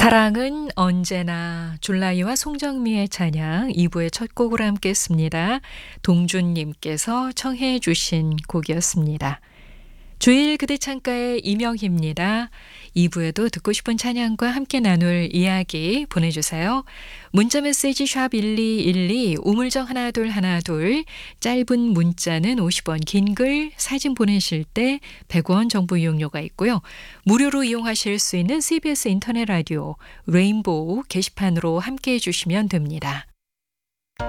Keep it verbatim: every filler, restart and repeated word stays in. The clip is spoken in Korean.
사랑은 언제나 줄라이와 송정미의 찬양 이 부의 첫 곡으로 함께 했습니다. 동준님께서 청해 주신 곡이었습니다. 주일 그대 창가의 이명희입니다. 이 부에도 듣고 싶은 찬양과 함께 나눌 이야기 보내주세요. 문자메시지 샵 일이일이 우물정 하나둘 하나둘 짧은 문자는 오십 원, 긴 글 사진 보내실 때 백 원 정보 이용료가 있고요. 무료로 이용하실 수 있는 씨비에스 인터넷 라디오 레인보우 게시판으로 함께해 주시면 됩니다.